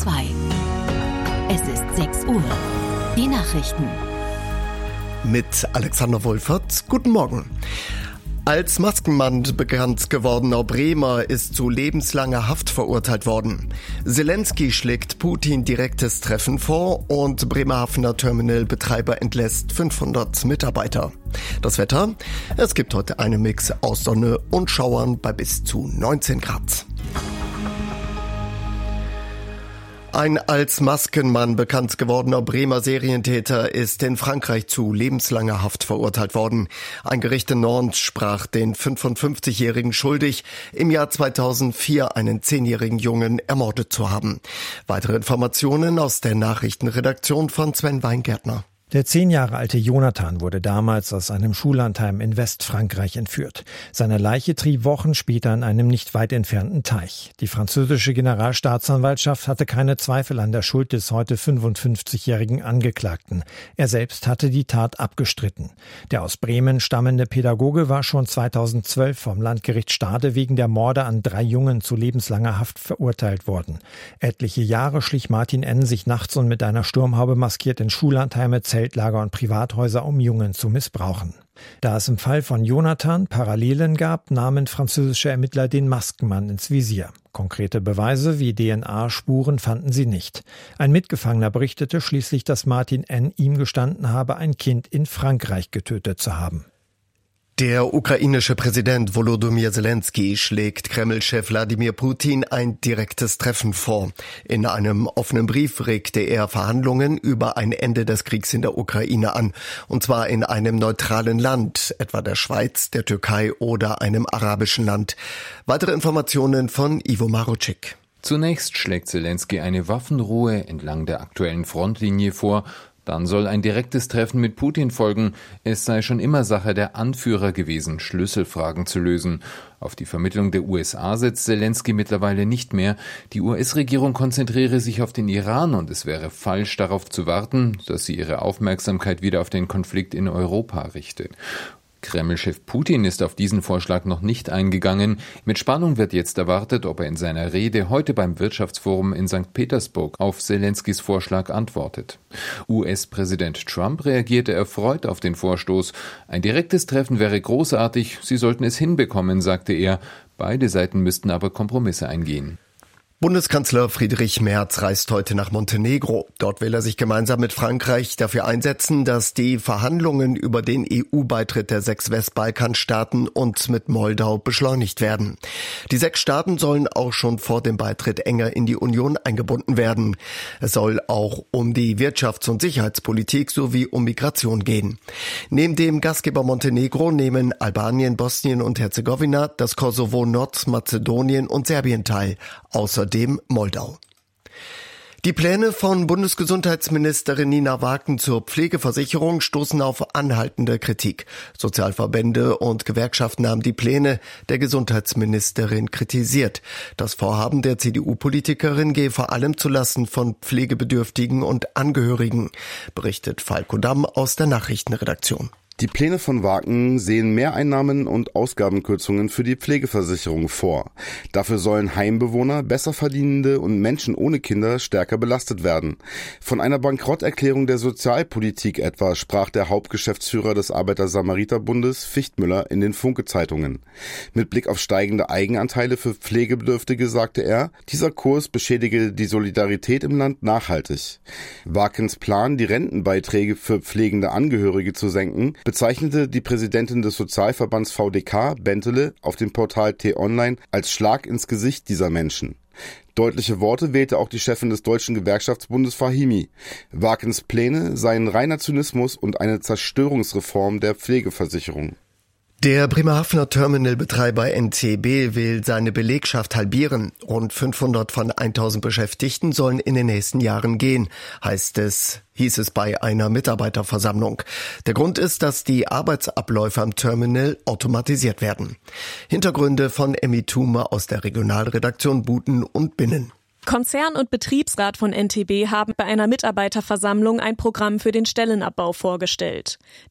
2. Es ist 6 Uhr. Die Nachrichten. Mit Alexander Wohlfahrt. Guten Morgen. Als Maskenmann bekannt gewordener Bremer ist zu lebenslanger Haft verurteilt worden. Zelensky schlägt Putin direktes Treffen vor und Bremerhavener Terminalbetreiber entlässt 500 Mitarbeiter. Das Wetter? Es gibt heute einen Mix aus Sonne und Schauern bei bis zu 19 Grad. Ein als Maskenmann bekannt gewordener Bremer Serientäter ist in Frankreich zu lebenslanger Haft verurteilt worden. Ein Gericht in Nantes sprach den 55-Jährigen schuldig, im Jahr 2004 einen 10-jährigen Jungen ermordet zu haben. Weitere Informationen aus der Nachrichtenredaktion von Sven Weingärtner. Der 10 Jahre alte Jonathan wurde damals aus einem Schullandheim in Westfrankreich entführt. Seine Leiche trieb Wochen später in einem nicht weit entfernten Teich. Die französische Generalstaatsanwaltschaft hatte keine Zweifel an der Schuld des heute 55-jährigen Angeklagten. Er selbst hatte die Tat abgestritten. Der aus Bremen stammende Pädagoge war schon 2012 vom Landgericht Stade wegen der Morde an 3 Jungen zu lebenslanger Haft verurteilt worden. Etliche Jahre schlich Martin N. sich nachts und mit einer Sturmhaube maskiert in Schullandheime, Zeltlager und Privathäuser, um Jungen zu missbrauchen. Da es im Fall von Jonathan Parallelen gab, nahmen französische Ermittler den Maskenmann ins Visier. Konkrete Beweise wie DNA-Spuren fanden sie nicht. Ein Mitgefangener berichtete schließlich, dass Martin N. ihm gestanden habe, ein Kind in Frankreich getötet zu haben. Der ukrainische Präsident Volodymyr Zelensky schlägt Kreml-Chef Wladimir Putin ein direktes Treffen vor. In einem offenen Brief regte er Verhandlungen über ein Ende des Kriegs in der Ukraine an. Und zwar in einem neutralen Land, etwa der Schweiz, der Türkei oder einem arabischen Land. Weitere Informationen von Ivo Marucik. Zunächst schlägt Zelensky eine Waffenruhe entlang der aktuellen Frontlinie vor. Dann soll ein direktes Treffen mit Putin folgen. Es sei schon immer Sache der Anführer gewesen, Schlüsselfragen zu lösen. Auf die Vermittlung der USA setzt Zelensky mittlerweile nicht mehr. Die US-Regierung konzentriere sich auf den Iran und es wäre falsch, darauf zu warten, dass sie ihre Aufmerksamkeit wieder auf den Konflikt in Europa richtet. Kreml-Chef Putin ist auf diesen Vorschlag noch nicht eingegangen. Mit Spannung wird jetzt erwartet, ob er in seiner Rede heute beim Wirtschaftsforum in St. Petersburg auf Zelenskys Vorschlag antwortet. US-Präsident Trump reagierte erfreut auf den Vorstoß. Ein direktes Treffen wäre großartig, sie sollten es hinbekommen, sagte er. Beide Seiten müssten aber Kompromisse eingehen. Bundeskanzler Friedrich Merz reist heute nach Montenegro. Dort will er sich gemeinsam mit Frankreich dafür einsetzen, dass die Verhandlungen über den EU-Beitritt der 6 Westbalkanstaaten und mit Moldau beschleunigt werden. Die 6 Staaten sollen auch schon vor dem Beitritt enger in die Union eingebunden werden. Es soll auch um die Wirtschafts- und Sicherheitspolitik sowie um Migration gehen. Neben dem Gastgeber Montenegro nehmen Albanien, Bosnien und Herzegowina, das Kosovo, Nordmazedonien und Serbien teil. Außerdem Moldau. Die Pläne von Bundesgesundheitsministerin Nina Wagen zur Pflegeversicherung stoßen auf anhaltende Kritik. Sozialverbände und Gewerkschaften haben die Pläne der Gesundheitsministerin kritisiert. Das Vorhaben der CDU-Politikerin gehe vor allem zulasten von Pflegebedürftigen und Angehörigen, berichtet Falko Damm aus der Nachrichtenredaktion. Die Pläne von Wagen sehen Mehreinnahmen und Ausgabenkürzungen für die Pflegeversicherung vor. Dafür sollen Heimbewohner, Besserverdienende und Menschen ohne Kinder stärker belastet werden. Von einer Bankrotterklärung der Sozialpolitik etwa sprach der Hauptgeschäftsführer des Arbeiter-Samariter-Bundes Fichtmüller in den Funke-Zeitungen. Mit Blick auf steigende Eigenanteile für Pflegebedürftige sagte er, dieser Kurs beschädige die Solidarität im Land nachhaltig. Wagens Plan, die Rentenbeiträge für pflegende Angehörige zu senken, bezeichnete die Präsidentin des Sozialverbands VDK, Bentele, auf dem Portal T-Online als Schlag ins Gesicht dieser Menschen. Deutliche Worte wählte auch die Chefin des Deutschen Gewerkschaftsbundes Fahimi. Wagens Pläne seien reiner Zynismus und eine Zerstörungsreform der Pflegeversicherung. Der Bremerhavener Terminalbetreiber NTB will seine Belegschaft halbieren. Rund 500 von 1000 Beschäftigten sollen in den nächsten Jahren gehen, hieß es bei einer Mitarbeiterversammlung. Der Grund ist, dass die Arbeitsabläufe am Terminal automatisiert werden. Hintergründe von Emmy Thume aus der Regionalredaktion Buten und Binnen. Konzern und Betriebsrat von NTB haben bei einer Mitarbeiterversammlung ein Programm für den Stellenabbau vorgestellt.